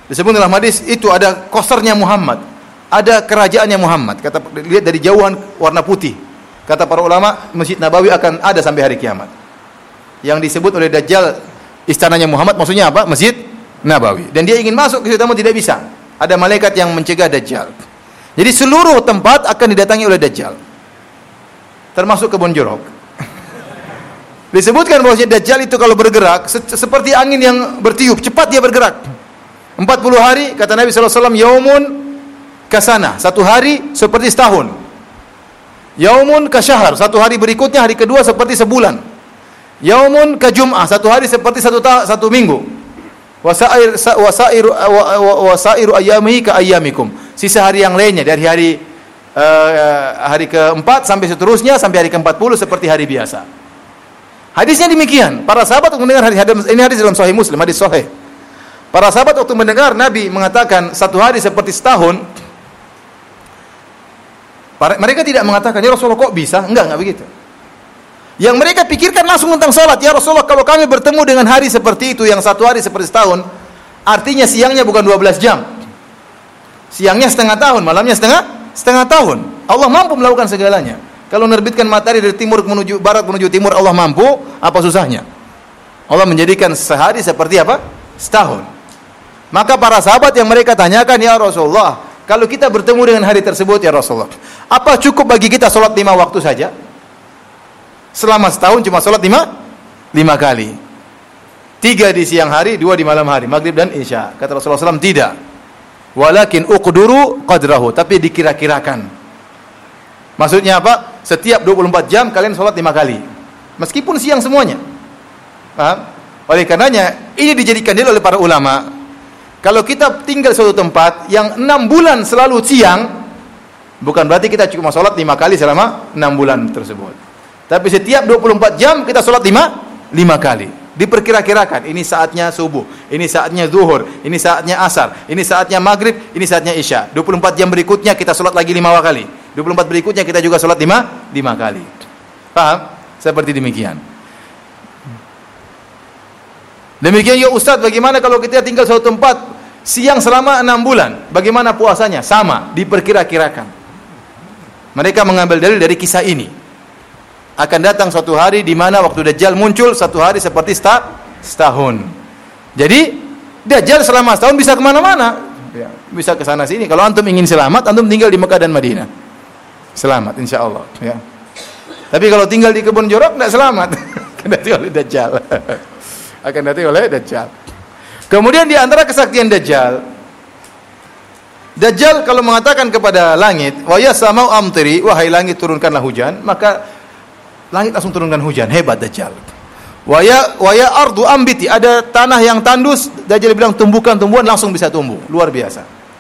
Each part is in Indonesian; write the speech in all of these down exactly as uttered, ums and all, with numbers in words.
Disebut dalam hadis itu ada kosernya Muhammad, ada kerajaannya Muhammad. Kata lihat dari jauhan warna putih. Kata para ulama, Masjid Nabawi akan ada sampai hari kiamat. Yang disebut oleh Dajjal istananya Muhammad maksudnya apa? Masjid Nabawi. Dan dia ingin masuk ke situ namun tidak bisa. Ada malaikat yang mencegah Dajjal. Jadi seluruh tempat akan didatangi oleh Dajjal. Termasuk kebun jeruk. Disebutkan bahwa Dajjal itu kalau bergerak se seperti angin yang bertiup, cepat dia bergerak. empat puluh hari, kata Nabi sallallahu alaihi wasallam, yaumun kasana, satu hari seperti setahun. Yaumun kasyahar, satu hari berikutnya, hari kedua seperti sebulan. Yaumun kajum'ah, satu hari seperti satu satu minggu. Wasair wasairu wasairu ayyamihi ka ayyamikum. Sisa hari yang lainnya dari hari uh, hari keempat sampai seterusnya sampai hari keempat puluh seperti hari biasa. Hadisnya demikian. Para sahabat mendengar hadis ini, hadis dalam Sahih Muslim, hadis sahih. Para sahabat waktu mendengar Nabi mengatakan satu hari seperti setahun, mereka tidak mengatakan, ya Rasulullah kok bisa? Enggak, enggak begitu. Yang mereka pikirkan langsung tentang salat. Ya Rasulullah, kalau kami bertemu dengan hari seperti itu, yang satu hari seperti setahun, artinya siangnya bukan dua belas jam. Siangnya setengah tahun, malamnya setengah setengah tahun. Allah mampu melakukan segalanya. Kalau menerbitkan matahari dari timur menuju barat menuju timur, Allah mampu, apa susahnya? Allah menjadikan sehari seperti apa? Setahun. Maka para sahabat yang mereka tanyakan, ya Rasulullah, kalau kita bertemu dengan hari tersebut, ya Rasulullah, apa cukup bagi kita sholat lima waktu saja? Selama setahun cuma sholat lima, lima kali. Tiga di siang hari, dua di malam hari, maghrib dan isya. Kata Rasulullah shallallahu alaihi wasallam, tidak. Walakin uqduru qadrahu, tapi dikira-kirakan. Maksudnya apa? Setiap dua puluh empat jam kalian sholat lima kali. Meskipun siang semuanya. Paham? Oleh karenanya, ini dijadikan dalil oleh para ulama. Kalau kita tinggal suatu tempat yang enam bulan selalu siang, bukan berarti kita cuma sholat lima kali selama enam bulan tersebut. Tapi setiap dua puluh empat jam kita sholat lima, lima kali. Diperkira-kirakan, ini saatnya subuh, ini saatnya zuhur, ini saatnya asar, ini saatnya maghrib, ini saatnya isya. dua puluh empat jam berikutnya kita sholat lagi lima kali. dua puluh empat berikutnya kita juga sholat lima, lima kali. Paham? Seperti demikian. Demikian ya Ustaz, bagaimana kalau kita tinggal suatu tempat siang selama enam bulan? Bagaimana puasanya? Sama, diperkira-kirakan. Mereka mengambil dalil dari kisah ini. Akan datang suatu hari di mana waktu Dajjal muncul, satu hari seperti setahun. Jadi Dajjal selama setahun bisa kemana-mana, ya, bisa ke sana sini. Kalau antum ingin selamat, antum tinggal di Mekah dan Madinah, selamat insya Allah. Ya. Tapi kalau tinggal di kebun jorok, tidak selamat. Akan datang oleh Dajjal. Akan datang oleh Dajjal. Kemudian di antara kesaktian Dajjal, Dajjal kalau mengatakan kepada langit, wa ya samau amtiri, wahai langit turunkanlah hujan, maka langit langsung turunkan hujan. Hebat Dajjal. Wa ya wa ya ardu ambiti, ada tanah yang tandus, Dajjal bilang tumbuhkan tumbuhan, langsung bisa tumbuh. Luar biasa.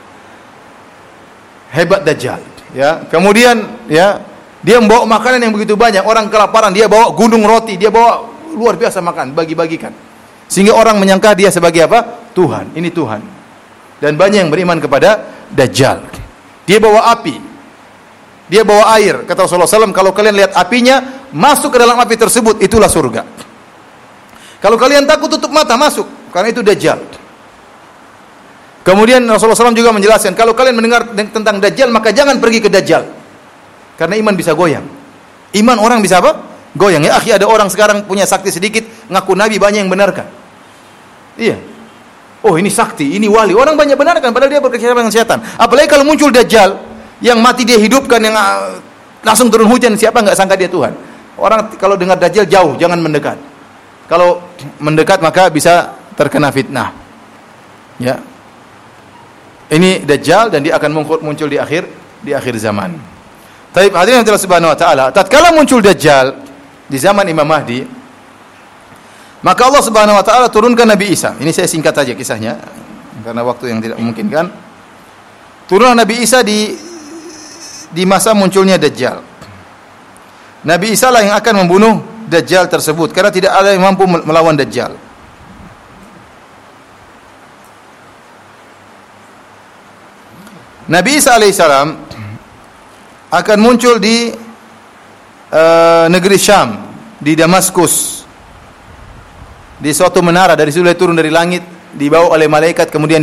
Hebat Dajjal, ya. Kemudian ya, dia membawa makanan yang begitu banyak, orang kelaparan, dia bawa gunung roti, dia bawa luar biasa makan, bagi-bagikan. Sehingga orang menyangka dia sebagai apa? Tuhan. Ini Tuhan. Dan banyak yang beriman kepada Dajjal. Dia bawa api. Dia bawa air. Kata Rasulullah shallallahu alaihi wasallam, kalau kalian lihat apinya, masuk ke dalam api tersebut, itulah surga. Kalau kalian takut, tutup mata, masuk. Karena itu Dajjal. Kemudian Rasulullah shallallahu alaihi wasallam juga menjelaskan, kalau kalian mendengar tentang Dajjal, maka jangan pergi ke Dajjal. Karena iman bisa goyang. Iman orang bisa apa? Goyang. Ya akhi, ada orang sekarang punya sakti sedikit, ngaku nabi, banyak yang benarkan. Iya. Oh ini sakti, ini wali. Orang banyak benarkan, padahal dia berkecimpung dengan setan. Apalagi kalau muncul Dajjal, yang mati dia hidupkan, yang uh, langsung turun hujan, siapa nggak sangka dia Tuhan? Orang kalau dengar Dajjal jauh, jangan mendekat. Kalau mendekat maka bisa terkena fitnah. Ya. Ini Dajjal dan dia akan muncul di akhir di akhir zaman. Tapi hadirin Allah Subhanahu wa taala, tatkala muncul Dajjal di zaman Imam Mahdi, maka Allah Subhanahu wa taala turunkan Nabi Isa. Ini saya singkat saja kisahnya karena waktu yang tidak memungkinkan. Turun Nabi Isa di di masa munculnya Dajjal. Nabi Isa lah yang akan membunuh Dajjal tersebut karena tidak ada yang mampu melawan Dajjal. Nabi Isa alaihissalam akan muncul di uh, negeri Syam, di Damaskus, di suatu menara. Dari situ dia turun dari langit, dibawa oleh malaikat, kemudian